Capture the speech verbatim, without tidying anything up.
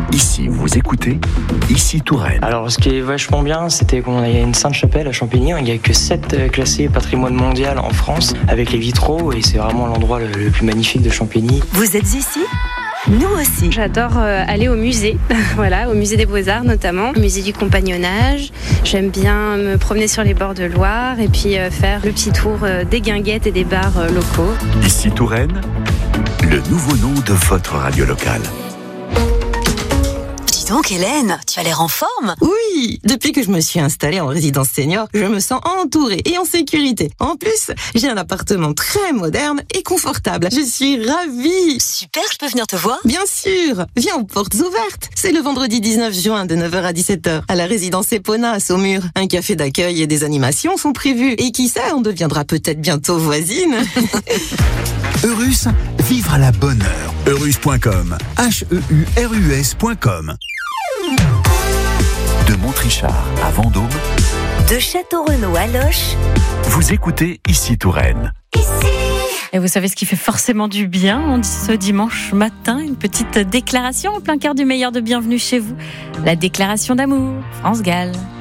Ici, vous écoutez Ici Touraine. Alors, ce qui est vachement bien, c'était qu'on a une Sainte-Chapelle à Champigny. Il n'y a que sept classés patrimoine mondial en France avec les vitraux et c'est vraiment l'endroit le, le plus magnifique de Champigny. Vous êtes ici ? Nous aussi. J'adore euh, aller au musée, voilà, au musée des Beaux-Arts notamment, au musée du compagnonnage. J'aime bien me promener sur les bords de Loire et puis euh, faire le petit tour euh, des guinguettes et des bars euh, locaux. Ici Touraine, le nouveau nom de votre radio locale. Dis donc Hélène, tu as l'air en forme. Oui, depuis que je me suis installée en résidence senior, je me sens entourée et en sécurité. En plus, j'ai un appartement très moderne et confortable. Je suis ravie. Super, je peux venir te voir ? Bien sûr, viens aux portes ouvertes. C'est le vendredi dix-neuf juin de neuf heures à dix-sept heures à la résidence Epona à Saumur. Un café d'accueil et des animations sont prévus. Et qui sait, on deviendra peut-être bientôt voisines. Eurus, vivre à la bonne heure. Eurus point com. H E U R U S point com. De Montrichard à Vendôme, de Château-Renaud à Loches, vous écoutez Ici Touraine. Et vous savez ce qui fait forcément du bien, on dit ce dimanche matin, une petite déclaration en plein cœur du meilleur de Bienvenue chez vous. La déclaration d'amour, France Gall.